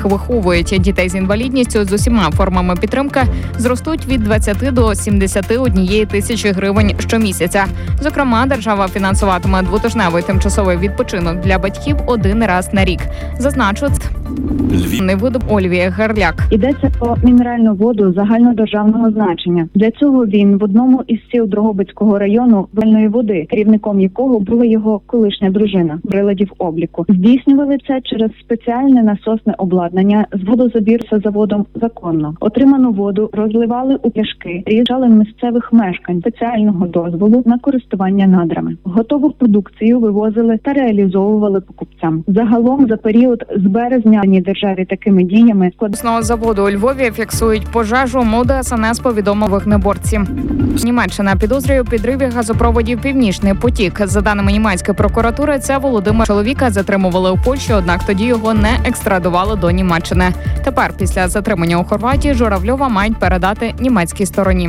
виховують. Дітей з інвалідністю з усіма формами підтримки зростуть від 20 до 71 тисячі гривень щомісяця. Зокрема, держава фінансуватиме двотижневий тимчасовий відпочинок для батьків один раз на рік. Зазначу, видоб Ольвія Герляк. Йдеться про мінеральну воду загальнодержавного значення. Для цього він в одному із сіл Дрогобицького району вольної води, керівником якого була його колишня дружина, приладів обліку. Здійснювали це через спеціальне насосне обладнання з водозабірця заводом законно. Отриману воду розливали у пляшки, приїжджали місцевих мешкань спеціального дозволу на користування надрами. Готову продукцію вивозили та реалізовували покупцям. Загалом за період з березня державі такими діями Складного заводу у Львові фіксують пожежу. МОД СНС повідомив вогнеборці. Німеччина підозрює у підриві газопроводів «Північний потік». За даними німецької прокуратури, це Володимир чоловіка затримували у Польщі, однак тоді його не екстрадували до Німеччини. Тепер, після затримання у Хорватії, Журавльова мають передати німецькій стороні.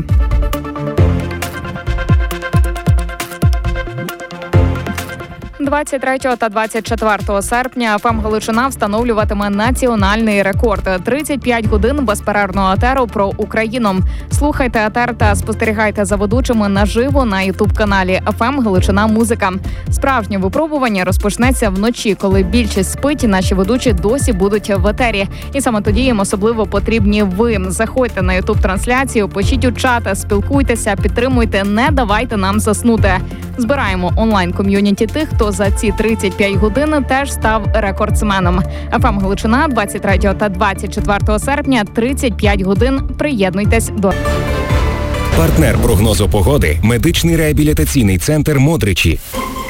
– 23 та 24 серпня ФМ Галичина встановлюватиме національний рекорд – 35 годин безперервного етеру про Україну. Слухайте етер та спостерігайте за ведучими наживо на ютуб-каналі ФМ Галичина Музика. Справжнє випробування розпочнеться вночі, коли більшість спить, і наші ведучі досі будуть в етері. І саме тоді їм особливо потрібні ви. Заходьте на ютуб-трансляцію, пишіть у чат, спілкуйтеся, підтримуйте, не давайте нам заснути. Збираємо онлайн-ком'юніті тих, хто за ці 35 годин теж став рекордсменом. ФМ Галичина 23 та 24 серпня, 35 годин. Приєднуйтесь до... Партнер прогнозу погоди – медичний реабілітаційний центр «Модричі».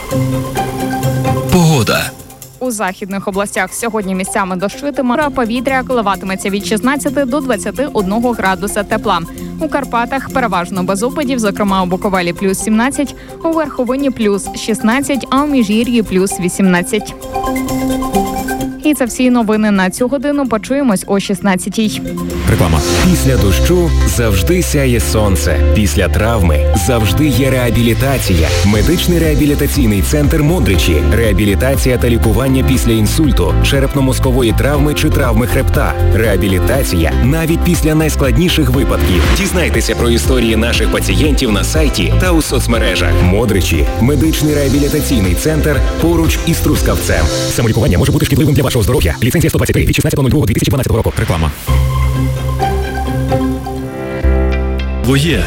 Погода. У західних областях сьогодні місцями дощитиме, повітря коливатиметься від 16 до 21 градуса тепла. У Карпатах переважно без опадів, зокрема у Буковелі плюс 17, у Верховині плюс 16, а у Міжгір'ї плюс 18. І це всі новини на цю годину. Почуємось о 16-й. Реклама. Після дощу завжди сяє сонце. Після травми завжди є реабілітація. Медичний реабілітаційний центр «Модричі». Реабілітація та лікування після інсульту, черепно-мозкової травми чи травми хребта. Реабілітація навіть після найскладніших випадків. Дізнайтеся про історії наших пацієнтів на сайті та у соцмережах. «Модричі» – медичний реабілітаційний центр поруч із Трускавцем. Самолікування може бути шкідливим для вашого здоров'я. Ліцензія 123 від 16.02.2012 року. Реклама. Твоє.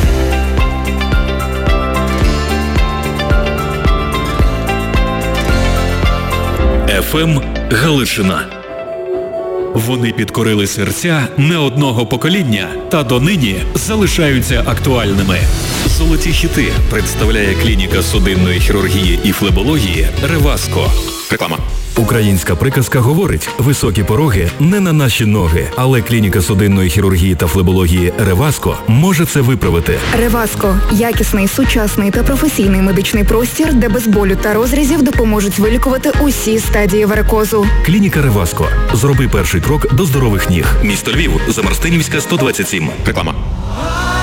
ФМ Галичина. Вони підкорили серця не одного покоління та донині залишаються актуальними. Золоті хіти представляє клініка судинної хірургії і флебології «Реваско». Реклама. Українська приказка говорить: високі пороги не на наші ноги, але клініка судинної хірургії та флебології «Реваско» може це виправити. «Реваско» – якісний, сучасний та професійний медичний простір, де без болю та розрізів допоможуть вилікувати усі стадії варикозу. Клініка «Реваско». Зроби перший крок до здорових ніг. Місто Львів, Замарстинівська, 127. Реклама.